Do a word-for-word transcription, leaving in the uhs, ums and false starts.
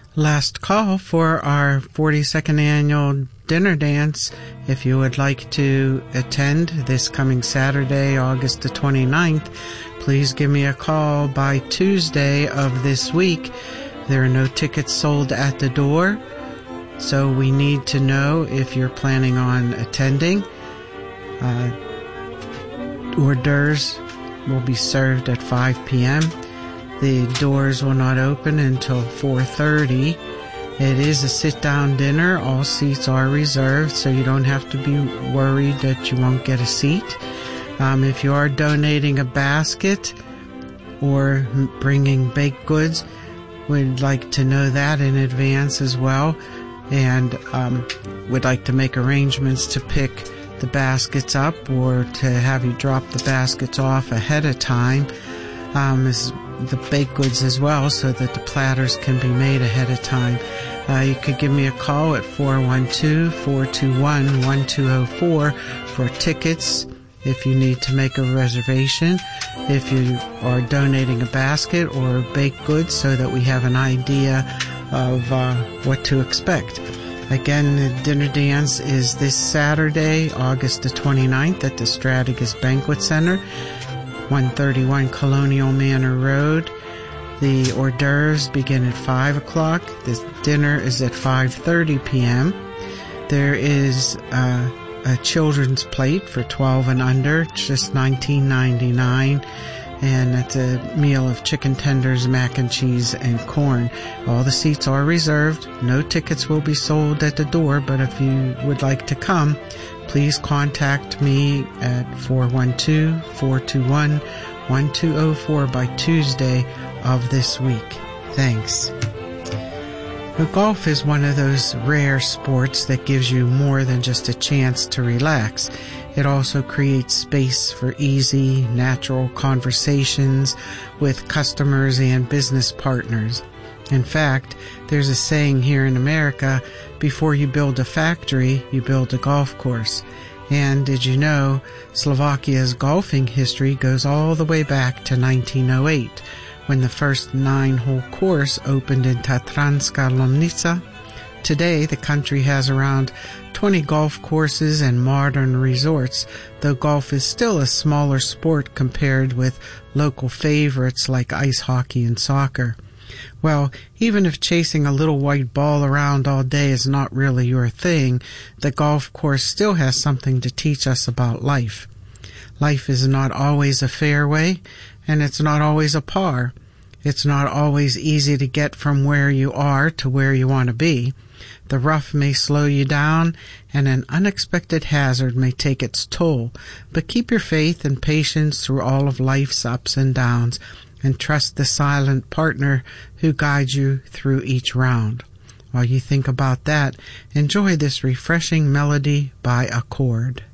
Last call for our forty-second annual dinner dance. If you would like to attend this coming Saturday, August the twenty-ninth, please give me a call by Tuesday of this week. There are no tickets sold at the door, so we need to know if you're planning on attending. Uh, hors d'oeuvres will be served at five p.m. The doors will not open until four thirty. It is a sit-down dinner. All seats are reserved, so you don't have to be worried that you won't get a seat. Um, if you are donating a basket or bringing baked goods, we'd like to know that in advance as well, and um, would like to make arrangements to pick the baskets up or to have you drop the baskets off ahead of time. Um, as the baked goods as well, so that the platters can be made ahead of time. Uh, you could give me a call at four one two, four two one, one two zero four for tickets if you need to make a reservation, if you are donating a basket or baked goods, so that we have an idea of uh, what to expect. Again, the dinner dance is this Saturday, August the twenty-ninth at the Strategas Banquet Center, one thirty-one Colonial Manor Road. The hors d'oeuvres begin at five o'clock. The dinner is at five thirty p.m. There is uh, a children's plate for twelve and under, just nineteen ninety-nine, and it's a meal of chicken tenders, mac and cheese, and corn. All the seats are reserved. No tickets will be sold at the door, but if you would like to come, please contact me at four one two, four two one, one two zero four by Tuesday of this week. Thanks. Now, golf is one of those rare sports that gives you more than just a chance to relax. It also creates space for easy, natural conversations with customers and business partners. In fact, there's a saying here in America, before you build a factory, you build a golf course. And did you know, Slovakia's golfing history goes all the way back to nineteen oh eight, when the first nine-hole course opened in Tatranska Lomnica. Today, the country has around twenty golf courses and modern resorts, though golf is still a smaller sport compared with local favorites like ice hockey and soccer. Well, even if chasing a little white ball around all day is not really your thing, the golf course still has something to teach us about life. Life is not always a fairway, and it's not always a par. It's not always easy to get from where you are to where you want to be. The rough may slow you down, and an unexpected hazard may take its toll, but keep your faith and patience through all of life's ups and downs, and trust the silent partner who guides you through each round. While you think about that, enjoy this refreshing melody by Accord.